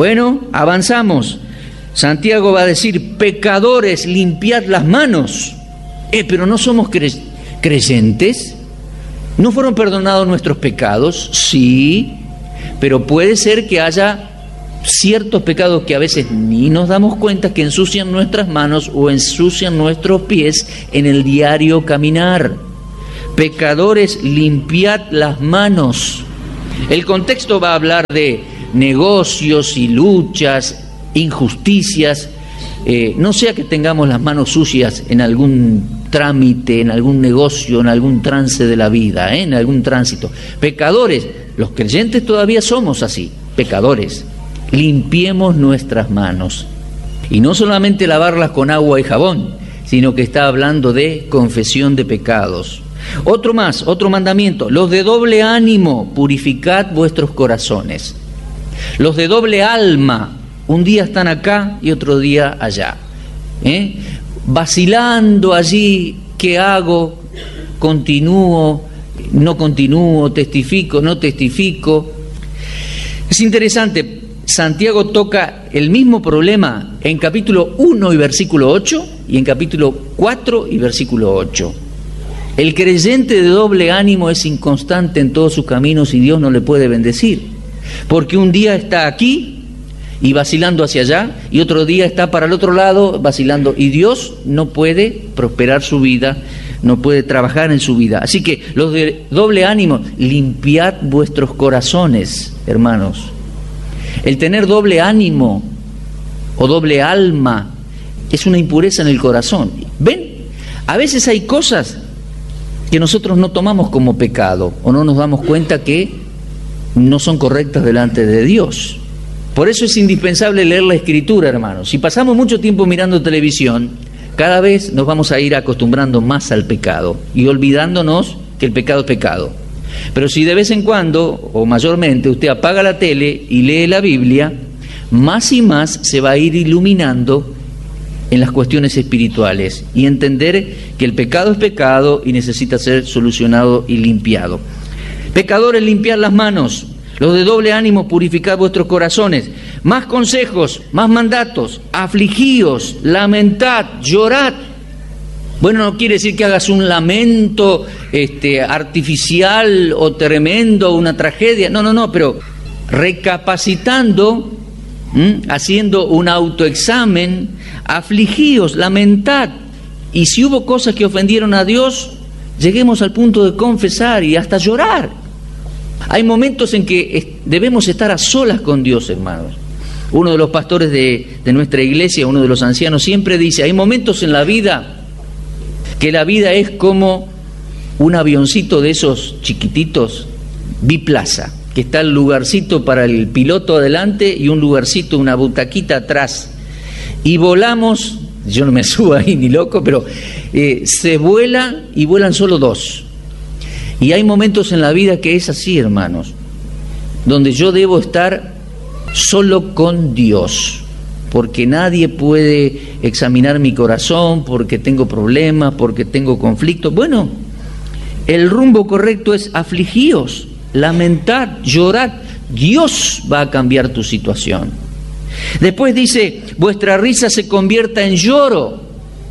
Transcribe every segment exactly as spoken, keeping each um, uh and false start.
Bueno, avanzamos. Santiago va a decir, pecadores, limpiad las manos. Eh, pero no somos cre- creyentes. ¿No fueron perdonados nuestros pecados? Sí, pero puede ser que haya ciertos pecados que a veces ni nos damos cuenta que ensucian nuestras manos o ensucian nuestros pies en el diario caminar. Pecadores, limpiad las manos. El contexto va a hablar de negocios y luchas, injusticias. Eh, no sea que tengamos las manos sucias en algún trámite, en algún negocio, en algún trance de la vida, ¿eh? en algún tránsito. Pecadores, los creyentes todavía somos así, pecadores. Limpiemos nuestras manos. Y no solamente lavarlas con agua y jabón, sino que está hablando de confesión de pecados. Otro más, otro mandamiento, los de doble ánimo, purificad vuestros corazones. Los de doble alma, un día están acá y otro día allá. ¿Eh? Vacilando allí, ¿qué hago? Continúo, no continúo, testifico, no testifico. Es interesante, Santiago toca el mismo problema en capítulo uno y versículo ocho y en capítulo cuatro y versículo ocho. El creyente de doble ánimo es inconstante en todos sus caminos y Dios no le puede bendecir, porque un día está aquí y vacilando hacia allá, y otro día está para el otro lado vacilando, y Dios no puede prosperar su vida, no puede trabajar en su vida. Así que los de doble ánimo, limpiad vuestros corazones, hermanos. El tener doble ánimo o doble alma es una impureza en el corazón. ¿Ven? A veces hay cosas que nosotros no tomamos como pecado o no nos damos cuenta que no son correctas delante de Dios. Por eso es indispensable leer la Escritura, hermanos. Si pasamos mucho tiempo mirando televisión, cada vez nos vamos a ir acostumbrando más al pecado y olvidándonos que el pecado es pecado. Pero si de vez en cuando, o mayormente, usted apaga la tele y lee la Biblia, más y más se va a ir iluminando en las cuestiones espirituales y entender que el pecado es pecado y necesita ser solucionado y limpiado. Pecadores, limpiad las manos. Los de doble ánimo, purificad vuestros corazones. Más consejos, más mandatos. Afligíos, lamentad, llorad. Bueno, no quiere decir que hagas un lamento este, artificial o tremendo, una tragedia. No, no, no, pero recapacitando, ¿m? haciendo un autoexamen, afligíos, lamentad. Y si hubo cosas que ofendieron a Dios, lleguemos al punto de confesar y hasta llorar. Hay momentos en que debemos estar a solas con Dios, hermanos. Uno de los pastores de, de nuestra iglesia, uno de los ancianos, siempre dice, hay momentos en la vida que la vida es como un avioncito de esos chiquititos, biplaza, que está el lugarcito para el piloto adelante y un lugarcito, una butaquita atrás. Y volamos, yo no me subo ahí ni loco, pero eh, se vuela y vuelan solo dos. Y hay momentos en la vida que es así, hermanos, donde yo debo estar solo con Dios, porque nadie puede examinar mi corazón, porque tengo problemas, porque tengo conflictos. Bueno, el rumbo correcto es afligíos, lamentad, llorad. Dios va a cambiar tu situación. Después dice, vuestra risa se convierta en lloro.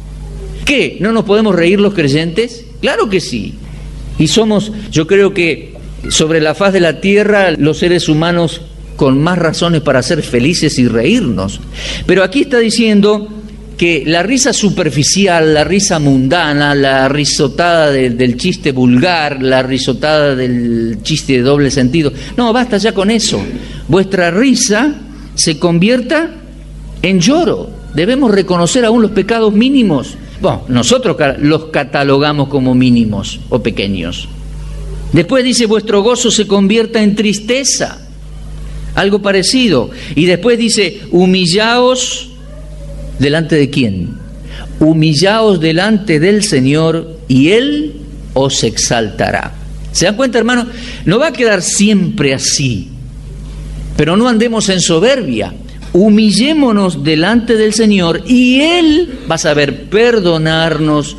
¿Qué? ¿No nos podemos reír los creyentes? Claro que sí. Y somos, yo creo que sobre la faz de la tierra, los seres humanos con más razones para ser felices y reírnos. Pero aquí está diciendo que la risa superficial, la risa mundana, la risotada de, del chiste vulgar, la risotada del chiste de doble sentido, no, basta ya con eso. Vuestra risa se convierta en lloro. Debemos reconocer aún los pecados mínimos. Bueno, nosotros los catalogamos como mínimos o pequeños. Después dice, vuestro gozo se convierta en tristeza. Algo parecido. Y después dice, humillaos delante de quién. Humillaos delante del Señor y Él os exaltará. ¿Se dan cuenta, hermano? No va a quedar siempre así. Pero no andemos en soberbia. Humillémonos delante del Señor y Él va a saber perdonarnos,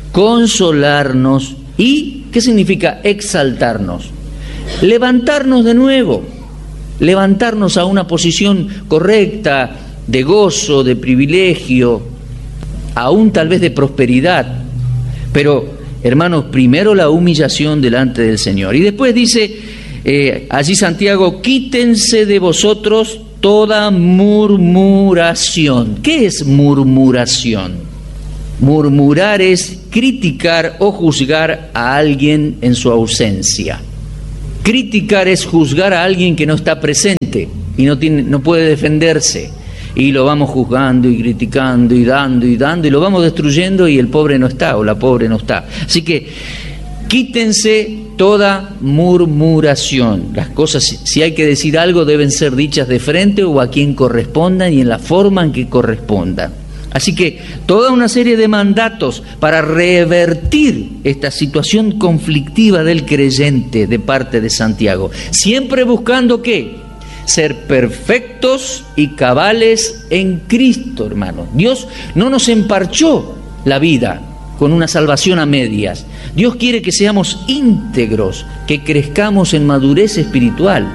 consolarnos y, ¿qué significa exaltarnos? Levantarnos de nuevo. levantarnos a una posición correcta, de gozo, de privilegio, aún tal vez de prosperidad. Pero, hermanos, primero la humillación delante del Señor. Y después dice eh, allí Santiago, quítense de vosotros toda murmuración. ¿Qué es murmuración? Murmurar es criticar o juzgar a alguien en su ausencia. Criticar es juzgar a alguien que no está presente y no tiene, no puede defenderse. Y lo vamos juzgando y criticando y dando y dando y lo vamos destruyendo y el pobre no está o la pobre no está. Así que quítense toda murmuración. Las cosas, si hay que decir algo, deben ser dichas de frente o a quien correspondan y en la forma en que corresponda. Así que toda una serie de mandatos para revertir esta situación conflictiva del creyente de parte de Santiago. Siempre buscando ¿qué? Ser perfectos y cabales en Cristo, hermanos. Dios no nos emparchó la vida con una salvación a medias. Dios quiere que seamos íntegros, que crezcamos en madurez espiritual.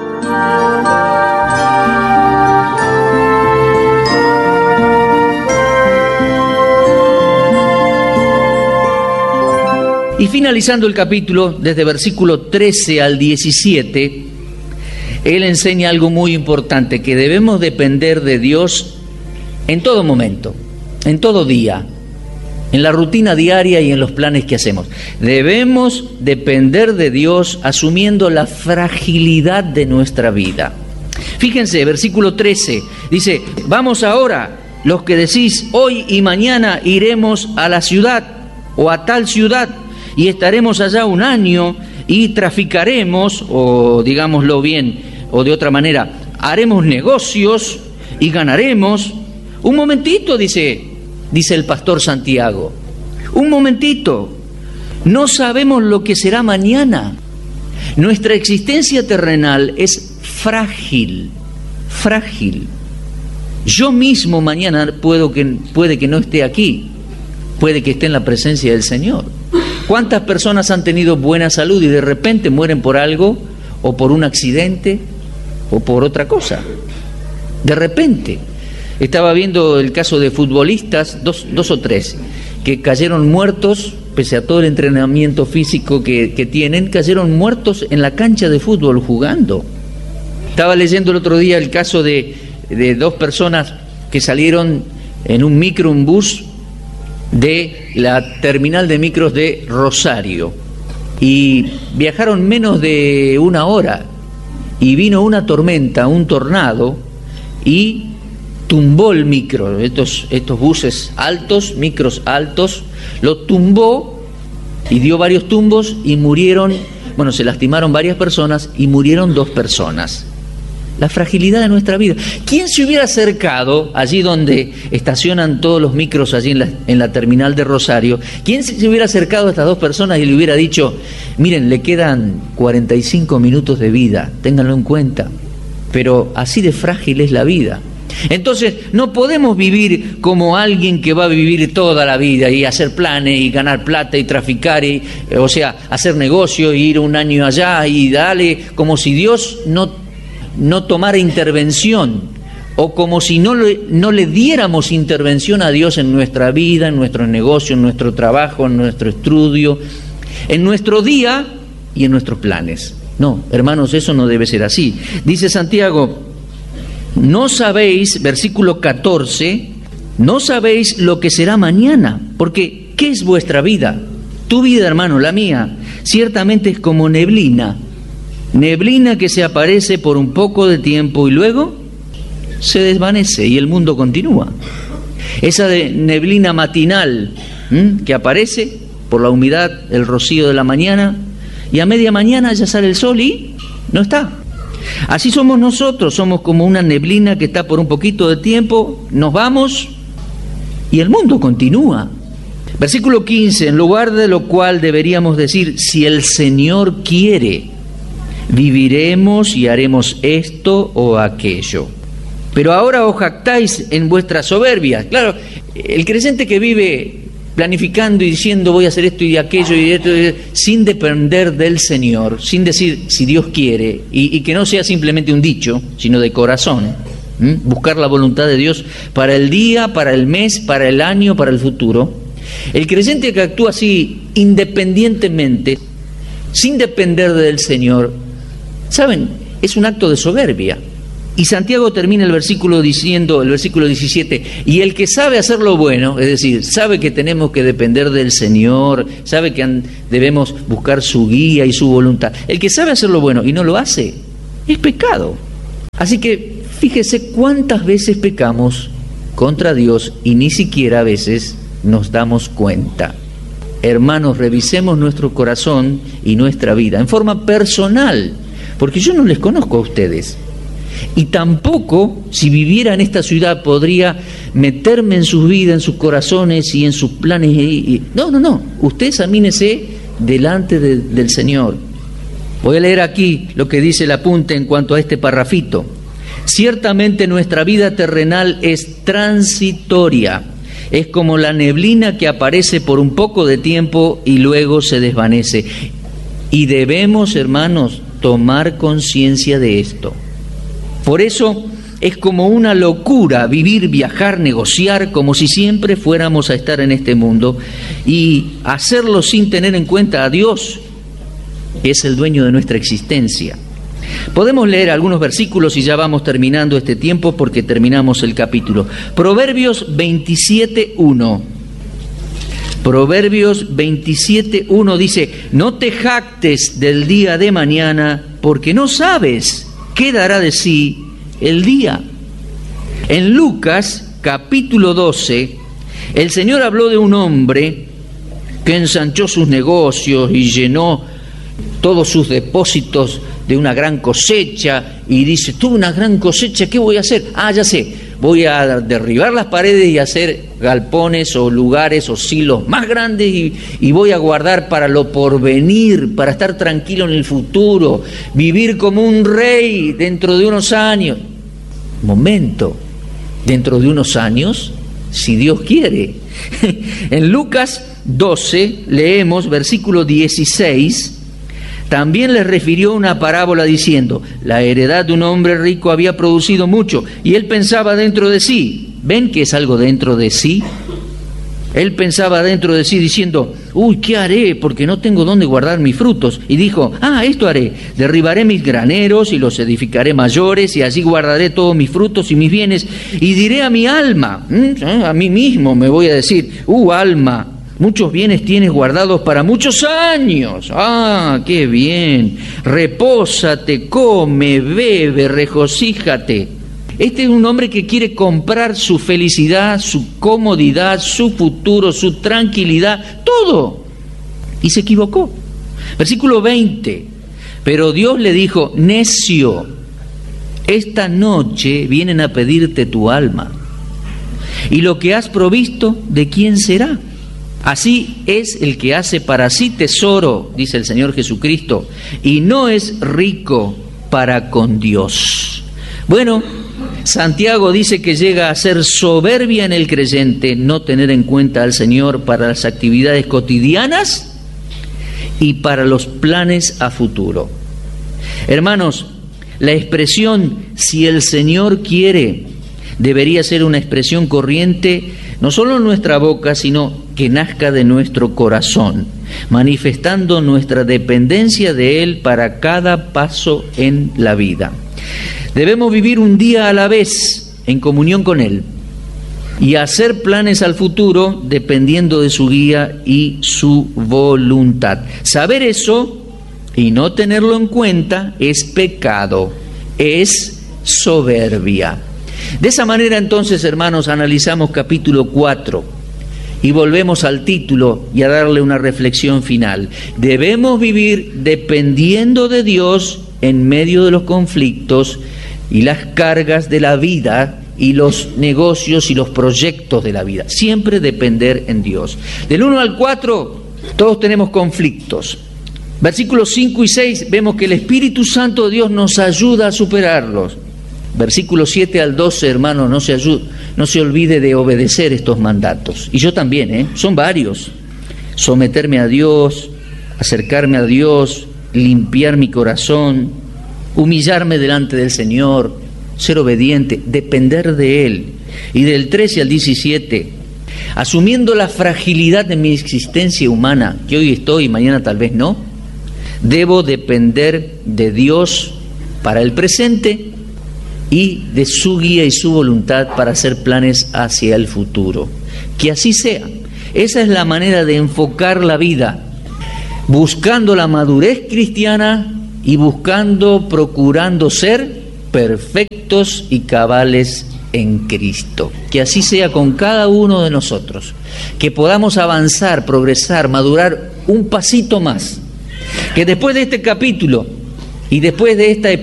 Y finalizando el capítulo, desde versículo trece al diecisiete, él enseña algo muy importante, que debemos depender de Dios en todo momento, en todo día, en la rutina diaria y en los planes que hacemos. Debemos depender de Dios asumiendo la fragilidad de nuestra vida. Fíjense, versículo trece, dice, vamos ahora, los que decís, hoy y mañana iremos a la ciudad o a tal ciudad y estaremos allá un año y traficaremos, o digámoslo bien, o de otra manera, haremos negocios y ganaremos. Un momentito, dice, dice el pastor Santiago, un momentito, no sabemos lo que será mañana. Nuestra existencia terrenal es frágil, frágil. Yo mismo mañana puedo que, puede que no esté aquí, puede que esté en la presencia del Señor. ¿Cuántas personas han tenido buena salud y de repente mueren por algo, o por un accidente, o por otra cosa? De repente. Estaba viendo el caso de futbolistas, dos, dos o tres, que cayeron muertos, pese a todo el entrenamiento físico que, que tienen, cayeron muertos en la cancha de fútbol jugando. Estaba leyendo el otro día el caso de, de dos personas que salieron en un micro, un bus, de la terminal de micros de Rosario, y viajaron menos de una hora, y vino una tormenta, un tornado, y tumbó el micro, estos, estos buses altos, micros altos, lo tumbó y dio varios tumbos y murieron, bueno, se lastimaron varias personas y murieron dos personas. La fragilidad de nuestra vida. ¿Quién se hubiera acercado allí donde estacionan todos los micros, allí en la, en la terminal de Rosario? ¿Quién se hubiera acercado a estas dos personas y le hubiera dicho, miren, le quedan cuarenta y cinco minutos de vida, ténganlo en cuenta? Pero así de frágil es la vida. Entonces, no podemos vivir como alguien que va a vivir toda la vida y hacer planes y ganar plata y traficar, y, o sea, hacer negocio y ir un año allá y darle, como si Dios no no tomara intervención, o como si no le, no le diéramos intervención a Dios en nuestra vida, en nuestro negocio, en nuestro trabajo, en nuestro estudio, en nuestro día y en nuestros planes. No, hermanos, eso no debe ser así. Dice Santiago, no sabéis, versículo catorce, no sabéis lo que será mañana, porque ¿qué es vuestra vida? Tu vida, hermano, la mía, ciertamente es como neblina, neblina que se aparece por un poco de tiempo y luego se desvanece y el mundo continúa. Esa de neblina matinal ¿m? que aparece por la humedad, el rocío de la mañana, y a media mañana ya sale el sol y no está. Así somos nosotros, somos como una neblina que está por un poquito de tiempo, nos vamos y el mundo continúa. Versículo quince, en lugar de lo cual deberíamos decir, si el Señor quiere, viviremos y haremos esto o aquello. Pero ahora os jactáis en vuestra soberbia. Claro, el creyente que vive planificando y diciendo voy a hacer esto y aquello y esto, sin depender del Señor, sin decir si Dios quiere, y, y que no sea simplemente un dicho, sino de corazón. ¿Mm? Buscar la voluntad de Dios para el día, para el mes, para el año, para el futuro. El creyente que actúa así independientemente, sin depender del Señor, ¿saben? Es un acto de soberbia. Y Santiago termina el versículo diciendo, el versículo diecisiete, y el que sabe hacer lo bueno, es decir, sabe que tenemos que depender del Señor, sabe que han, debemos buscar su guía y su voluntad, el que sabe hacer lo bueno y no lo hace, es pecado. Así que fíjese cuántas veces pecamos contra Dios y ni siquiera a veces nos damos cuenta. Hermanos, revisemos nuestro corazón y nuestra vida en forma personal, porque yo no les conozco a ustedes. Y tampoco, si viviera en esta ciudad, podría meterme en sus vidas, en sus corazones y en sus planes. Y, y, no, no, no. Usted examínese delante de, del Señor. Voy a leer aquí lo que dice el apunte en cuanto a este parrafito. Ciertamente nuestra vida terrenal es transitoria. Es como la neblina que aparece por un poco de tiempo y luego se desvanece. Y debemos, hermanos, tomar conciencia de esto. Por eso es como una locura vivir, viajar, negociar, como si siempre fuéramos a estar en este mundo y hacerlo sin tener en cuenta a Dios, que es el dueño de nuestra existencia. Podemos leer algunos versículos y ya vamos terminando este tiempo porque terminamos el capítulo. Proverbios veintisiete uno. Proverbios veintisiete uno dice, no te jactes del día de mañana porque no sabes qué dará de sí el día. En Lucas capítulo doce, el Señor habló de un hombre que ensanchó sus negocios y llenó todos sus depósitos de una gran cosecha y dice, tuve una gran cosecha, ¿qué voy a hacer? Ah, ya sé, voy a derribar las paredes y hacer galpones o lugares o silos más grandes y, y voy a guardar para lo porvenir, para estar tranquilo en el futuro, vivir como un rey dentro de unos años. Momento, dentro de unos años, si Dios quiere. En Lucas doce leemos versículo dieciséis. También les refirió una parábola diciendo, la heredad de un hombre rico había producido mucho, y él pensaba dentro de sí. ¿Ven que es algo dentro de sí? Él pensaba dentro de sí diciendo, uy, ¿qué haré? Porque no tengo dónde guardar mis frutos. Y dijo, ah, esto haré, derribaré mis graneros y los edificaré mayores, y allí guardaré todos mis frutos y mis bienes, y diré a mi alma, a mí mismo me voy a decir, uh, alma, muchos bienes tienes guardados para muchos años. Ah, qué bien. Repósate, come, bebe, regocíjate. Este es un hombre que quiere comprar su felicidad, su comodidad, su futuro, su tranquilidad, todo. Y se equivocó. Versículo veinte. Pero Dios le dijo, necio, esta noche vienen a pedirte tu alma. Y lo que has provisto, ¿de quién será? Así es el que hace para sí tesoro, dice el Señor Jesucristo, y no es rico para con Dios. Bueno, Santiago dice que llega a ser soberbia en el creyente no tener en cuenta al Señor para las actividades cotidianas y para los planes a futuro. Hermanos, la expresión si el Señor quiere debería ser una expresión corriente no solo en nuestra boca, sino que nazca de nuestro corazón, manifestando nuestra dependencia de Él para cada paso en la vida. Debemos vivir un día a la vez en comunión con Él y hacer planes al futuro dependiendo de su guía y su voluntad. Saber eso y no tenerlo en cuenta es pecado, es soberbia. De esa manera entonces, hermanos, analizamos capítulo cuatro y volvemos al título y a darle una reflexión final. Debemos vivir dependiendo de Dios en medio de los conflictos y las cargas de la vida y los negocios y los proyectos de la vida. Siempre depender en Dios. Del uno al cuatro todos tenemos conflictos. Versículos cinco y seis vemos que el Espíritu Santo de Dios nos ayuda a superarlos. Versículos siete al doce, hermanos, no se, ayude, no se olvide de obedecer estos mandatos. Y yo también, ¿eh? Son varios. Someterme a Dios, acercarme a Dios, limpiar mi corazón, humillarme delante del Señor, ser obediente, depender de Él. Y del trece al diecisiete, asumiendo la fragilidad de mi existencia humana, que hoy estoy y mañana tal vez no, debo depender de Dios para el presente y de su guía y su voluntad para hacer planes hacia el futuro. Que así sea. Esa es la manera de enfocar la vida, buscando la madurez cristiana y buscando, procurando ser perfectos y cabales en Cristo. Que así sea con cada uno de nosotros, que podamos avanzar, progresar, madurar un pasito más, que después de este capítulo y después de esta